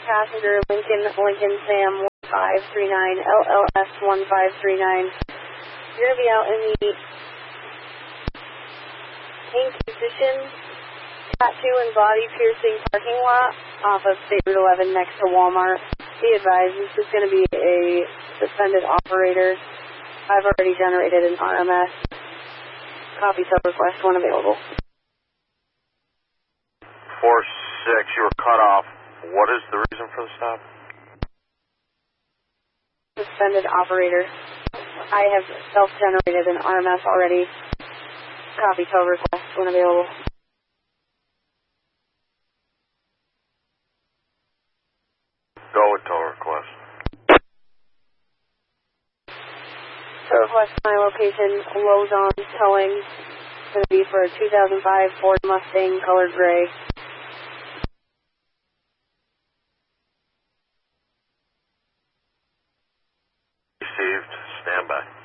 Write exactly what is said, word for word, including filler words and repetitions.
passenger Lincoln, Lincoln Sam one five three nine, L L S one five three nine. You're going to be out in the Inquisition tattoo and body piercing parking lot off of State Route eleven next to Walmart. Be advised, this is going to be a suspended operator. I've already generated an R M S. Copy tow request when available. four six, you were cut off. What is the reason for the stop? Suspended operator. I have self-generated an R M S already. Copy tow request when available. Go with tow request. Tow request, my location, Lozon Towing. It's going to be for a two thousand five Ford Mustang colored gray. Received. Stand by.